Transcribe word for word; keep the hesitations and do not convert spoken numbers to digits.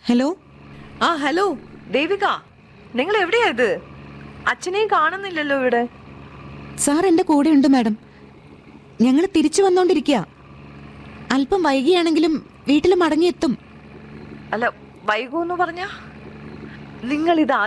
Hello. ആ hello Devika, നിങ്ങൾ എവിടെയാ ഇത്? അച്ഛനെയും കാണുന്നില്ലല്ലോ ഇവിടെ. സാർ എന്റെ കൂടെ ഉണ്ട് മാഡം. ഞങ്ങൾ തിരിച്ചു വന്നോണ്ടിരിക്കുക. അല്പം വൈകിയാണെങ്കിലും വീട്ടിൽ മടങ്ങിയെത്തും. അല്ല, വൈകൂന്ന് പറഞ്ഞ നിങ്ങൾ ഇത്